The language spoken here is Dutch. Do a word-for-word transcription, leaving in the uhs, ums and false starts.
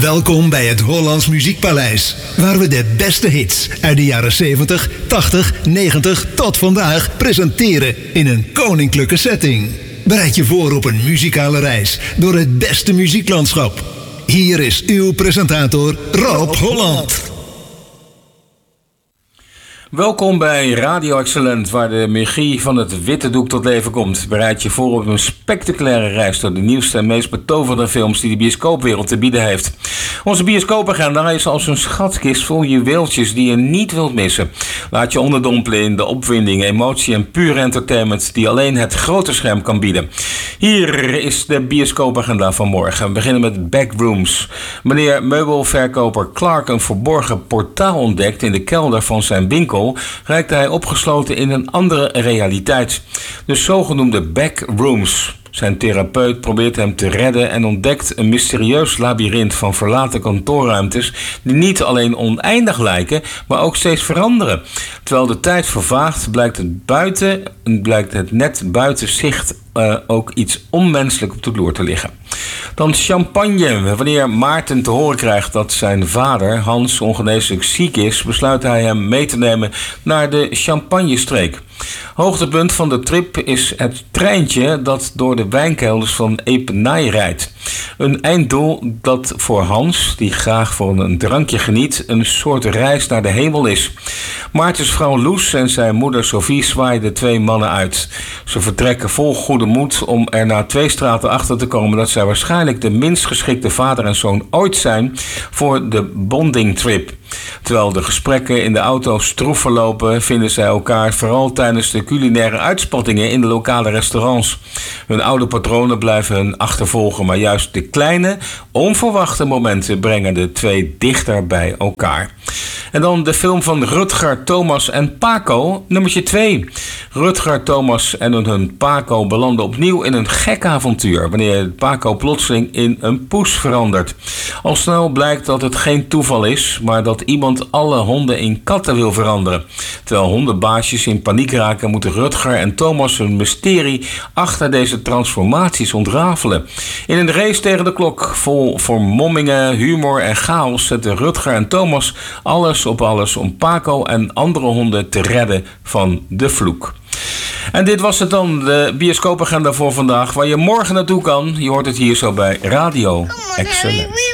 Welkom bij het Hollands Muziekpaleis, waar we de beste hits uit de jaren zeventig, tachtig, negentig tot vandaag presenteren in een koninklijke setting. Bereid je voor op een muzikale reis door het beste muzieklandschap. Hier is uw presentator Rob Holland. Welkom bij Radio Excellent, waar de magie van het witte doek tot leven komt. Bereid je voor op een spectaculaire reis door de nieuwste en meest betoverde films die de bioscoopwereld te bieden heeft. Onze bioscoopagenda is als een schatkist vol juweeltjes die je niet wilt missen. Laat je onderdompelen in de opwinding, emotie en pure entertainment die alleen het grote scherm kan bieden. Hier is de bioscoopagenda van morgen. We beginnen met Backrooms. Wanneer meubelverkoper Clark een verborgen portaal ontdekt in de kelder van zijn winkel, raakt hij opgesloten in een andere realiteit. De zogenoemde backrooms. Zijn therapeut probeert hem te redden en ontdekt een mysterieus labyrint van verlaten kantoorruimtes die niet alleen oneindig lijken, maar ook steeds veranderen. Terwijl de tijd vervaagt, blijkt het, buiten, blijkt het net buiten zicht uh, ook iets onmenselijk op de loer te liggen. Dan champagne. Wanneer Maarten te horen krijgt dat zijn vader, Hans, ongeneeslijk ziek is, besluit hij hem mee te nemen naar de Champagnestreek. Hoogtepunt van de trip is het treintje dat door de wijnkelders van Epernay rijdt. Een einddoel dat voor Hans, die graag van een drankje geniet, een soort reis naar de hemel is. Maartens vrouw Loes en zijn moeder Sophie zwaaien de twee mannen uit. Ze vertrekken vol goede moed om er na twee straten achter te komen dat zij waarschijnlijk de minst geschikte vader en zoon ooit zijn voor de bonding trip. Terwijl de gesprekken in de auto stroef verlopen, vinden zij elkaar vooral tijdens de culinaire uitspattingen in de lokale restaurants. Hun oude patronen blijven hun achtervolgen, maar juist de kleine, onverwachte momenten brengen de twee dichter bij elkaar. En dan de film van Rutger, Thomas en Paco, nummertje twee. Rutger, Thomas en hun Paco belanden opnieuw in een gek avontuur, wanneer Paco plotseling in een poes verandert. Al snel blijkt dat het geen toeval is, maar dat iemand alle honden in katten wil veranderen. Terwijl hondenbaasjes in paniek raken, moeten Rutger en Thomas hun mysterie achter deze transformaties ontrafelen. In een race tegen de klok, vol vermommingen, humor en chaos, zetten Rutger en Thomas alles op alles om Paco en andere honden te redden van de vloek. En dit was het dan, de bioscoopagenda voor vandaag, waar je morgen naartoe kan. Je hoort het hier zo bij Radio Excellent.